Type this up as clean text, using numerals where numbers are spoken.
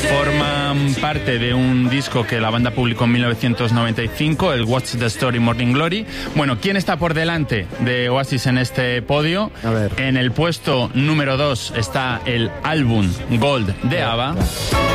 Forman parte de un disco que la banda publicó en 1995, el What's the Story Morning Glory. Bueno, ¿quién está por delante de Oasis en este podio? A ver. En el puesto número 2 está el álbum Gold de ABBA.